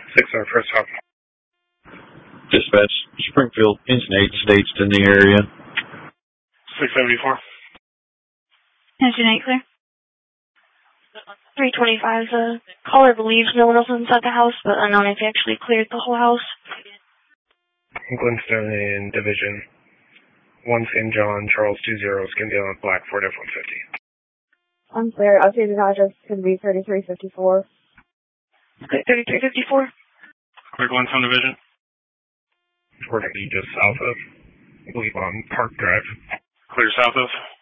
6 on first stop. Dispatch, Springfield, Engine 8 states in the area. 674. Engine 8 clear. 325, the caller believes no one else inside the house, but unknown if he actually cleared the whole house. Glenstone in Division 1 St. John, Charles 20, Skindale and Black, Ford F-150. Unclear. Updated address could be 3354. Okay, 3354. Clear Glenstone Division. We're going to be just south of, I believe, on Park Drive. Clear south of.